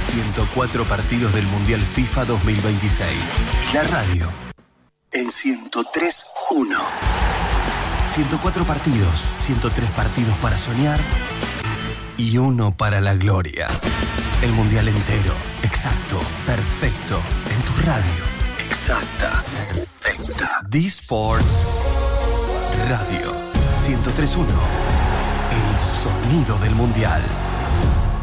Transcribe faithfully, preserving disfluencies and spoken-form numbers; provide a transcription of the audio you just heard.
ciento cuatro partidos del Mundial FIFA dos mil veintiséis. Y la radio en ciento tres punto uno. ciento cuatro partidos, ciento tres partidos para soñar y uno para la gloria. El Mundial entero, exacto, perfecto, en tu radio. Exacta, perfecta. D-Sports Radio ciento tres punto uno. El sonido del Mundial.